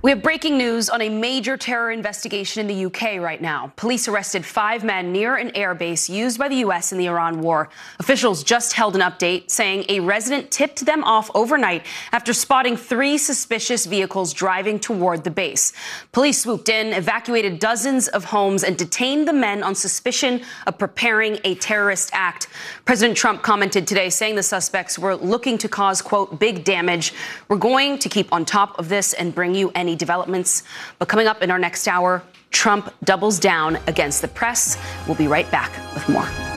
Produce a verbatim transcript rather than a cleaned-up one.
We have breaking news on a major terror investigation in the U K right now. Police arrested five men near an airbase used by the U S in the Iran war. Officials just held an update saying a resident tipped them off overnight after spotting three suspicious vehicles driving toward the base. Police swooped in, evacuated dozens of homes, and detained the men on suspicion of preparing a terrorist act. President Trump commented today saying the suspects were looking to cause, quote, big damage. We're going to keep on top of this and bring you any developments. But coming up in our next hour, Trump doubles down against the press. We'll be right back with more.